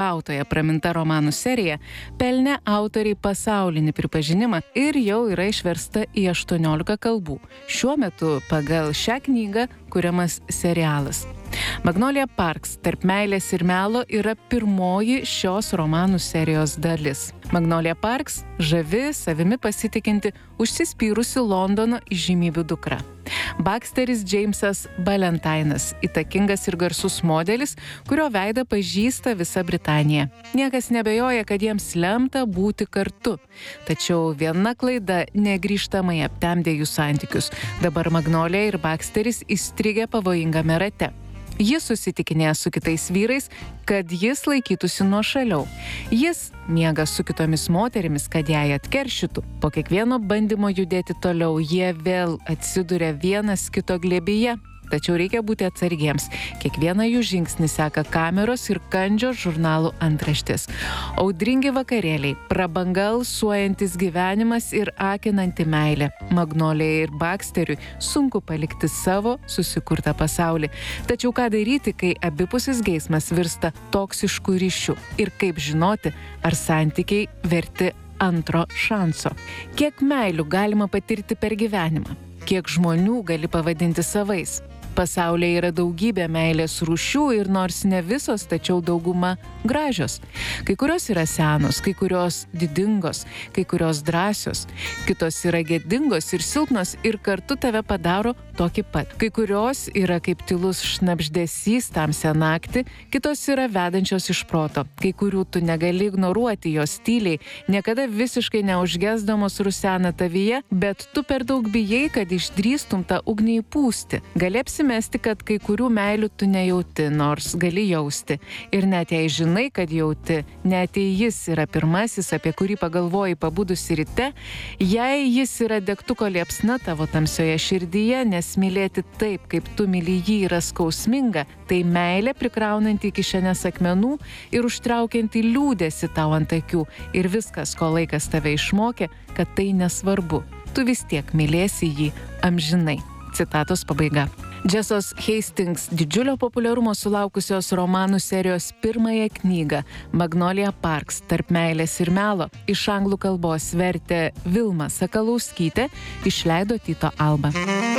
autoje praminta romanų serija pelnė autoriai pasaulinį pripažinimą ir jau yra išversta į 18 kalbų. Šiuo metu pagal šią knygą kuriamas serialas. Magnolia Parks tarp meilės ir melo yra pirmoji šios romanų serijos dalis. Magnolia Parks žavi, savimi pasitikinti, užsispyrusi Londono įžymybių dukra. Baxteris Jamesas Ballantynas, įtakingas ir garsus modelis, kurio veidą pažįsta visa Britanija. Niekas nebejoja, kad jiems lemta būti kartu. Tačiau viena klaida negrįžtamai aptemdė jų santykius. Dabar Magnolia ir Baxteris įstrigę pavojingame rate. Jis susitikinėja su kitais vyrais, kad jis laikytųsi nuošaliau. Jis miega su kitomis moterimis, kad jai atkeršytų. Po kiekvieno bandymo judėti toliau, jie vėl atsiduria vienas kito glėbyje. Tačiau reikia būti atsargiems. Kiekvieną jų žingsnį seka kameros ir kandžios žurnalų antraštės. Audringi vakarėliai, prabanga alsuojantis gyvenimas ir akinanti meilė. Magnolijai ir Baxteriui sunku palikti savo susikurtą pasaulį. Tačiau ką daryti, kai abipusis geismas virsta toksišku ryšiu? Ir kaip žinoti, ar santykiai verti antro šanso? Kiek meilių galima patirti per gyvenimą? Kiek žmonių gali pavadinti savais? Pasaulyje yra daugybė meilės rūšių ir nors ne visos, tačiau dauguma gražios. Kai kurios yra senos, kai kurios didingos, kai kurios drąsios, kitos yra gėdingos ir silpnos ir kartu tave padaro tokį pat. Kai kurios yra kaip tylus šnabždesys tamsią naktį, kitos yra vedančios iš proto. Kai kurių tu negali ignoruoti, jos tyliai, niekada visiškai neužgesdamos rusena tavyje, bet tu per daug bijai, kad išdrįstum tą ugnį įpūsti. Gali apsimesti, kad kai kurių meilių tu nejauti, nors gali jausti. Ir net jei žinai, kad jauti, net jei jis yra pirmasis, apie kurį pagalvoji pabudusi ryte, jei jis yra degtuko liepsna tavo tamsioje širdyje, nes mylėti taip, kaip tu myli jį, yra skausminga, tai meilė prikraunanti kišenės akmenų ir užtraukianti liūdėsi tau ant akių. Ir viskas, ko laikas tave išmokė, kad tai nesvarbu. Tu vis tiek mylėsi jį amžinai. Citatos pabaiga. Jessos Hastings didžiulio populiarumo sulaukusios romanų serijos pirmąją knygą Magnolia Parks tarp meilės ir melo iš anglų kalbos vertė Vilma Sakalauskytė, išleido Tyto Alba.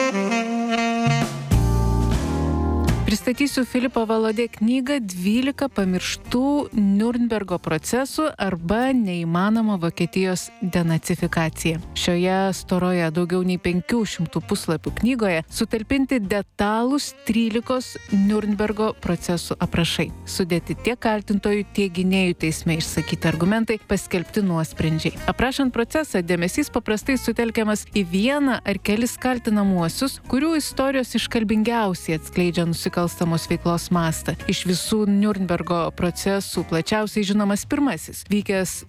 Pristatysiu Filipo Valodė knygą 12 pamirštų Niurnbergo procesų arba neįmanoma Vokietijos denacifikacija. Šioje storoje daugiau nei 500 puslapių knygoje sutalpinti detalūs 13 Niurnbergo procesų aprašai. Sudėti tiek kaltintojų, tiek gynėjų teisme išsakyti argumentai, paskelbti nuosprendžiai. Aprašant procesą, dėmesys paprastai sutelkiamas į vieną ar kelis kaltinamuosius, kurių istorijos iškalbingiausiai atskleidžia nusikalstamos veiklos mastą. Iš visų Niurnbergo procesų plačiausiai žinomas pirmasis, vykęs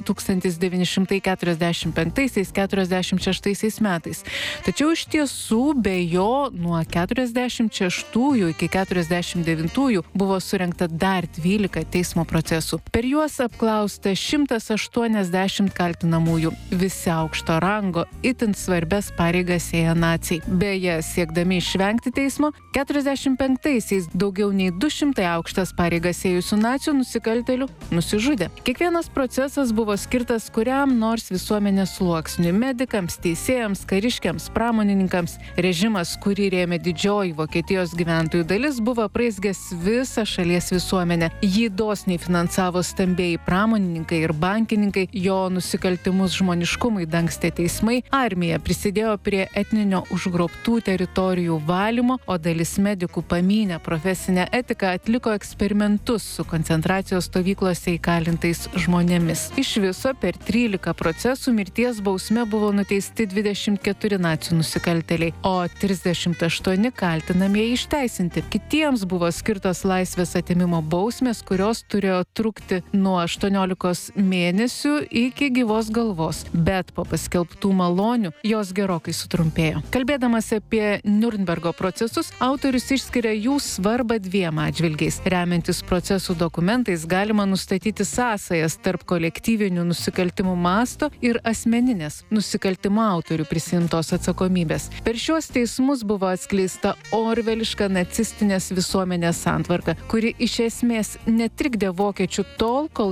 1945–46 metais. Tačiau iš tiesų be jo nuo 46 iki 49 buvo surengta dar 12 teismo procesų. Per juos apklausta 180 kaltinamųjų. Visi aukšto rango, itin svarbias pareigas ėję naciai. Beje, siekdami išvengti teismo, 45-aisiais daugiau nei 200 aukštas pareigas ėjusių nacių nusikaltėlių nusižudė. Kiekvienas procesas buvo skirtas kuriam nors visuomenės sluoksniui – medikams, teisėjams, kariškiams, pramonininkams. Režimas, kurį rėmė didžioji Vokietijos gyventojų dalis, buvo apraizgęs visą šalies visuomenę. Jį dosniai finansavo stambieji pramonininkai ir bankininkai, jo nusikaltimus žmoniškumui dangstė teismai, armija prisidėjo prie etninio užgrobtų teritorijų valymo, o dalis medikų pamynė profesinę etiką, atliko eksperimentus su koncentracijos stovyklose įkalintais žmonėmis. Iš viso per 13 procesų mirties bausme buvo nuteisti 24 nacių nusikaltėliai, o 38 kaltinamieji išteisinti. Kitiems buvo skirtos laisvės atėmimo bausmės, kurios turėjo trukti nuo 18 mėnesių iki gyvos galvos, bet po paskelbtų malonių jos gerokai sutrumpėjo. Kalbėdamas apie Niurnbergo procesus, autorius išskiria jų svarbą dviem atžvilgiais. Remiantis procesų dokumentais galima nustatyti sąsajas tarp kolektyvinių nusikaltimų masto ir asmeninės nusikaltimo autorių prisiimtos atsakomybės. Per šiuos teismus buvo atskleista orveliška nacistinės visuomenės santvarka, kuri iš esmės netrikdė vokiečių tol, kol